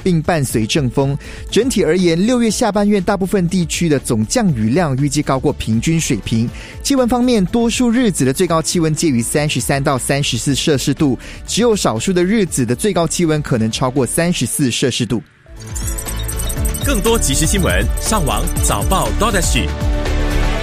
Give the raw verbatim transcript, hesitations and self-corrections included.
并伴随阵风。整体而言，六月下半月大部分地区的总降雨量预计高过平均水平。气温方面，多数日子的最高气温介于三十三到三十四摄氏度，只有少数的日子的最高气温可能超过三十四摄氏度。 更多即时新闻，上网早报 .dot.s